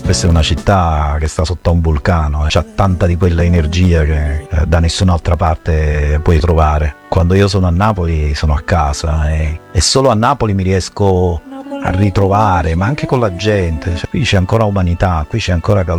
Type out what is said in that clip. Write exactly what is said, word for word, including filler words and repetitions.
Questa è una città che sta sotto a un vulcano, c'ha tanta di quella energia che eh, da nessun'altra parte puoi trovare. Quando io sono a Napoli sono a casa e, e solo a Napoli mi riesco a ritrovare, ma anche con la gente, cioè, qui c'è ancora umanità, qui c'è ancora calore.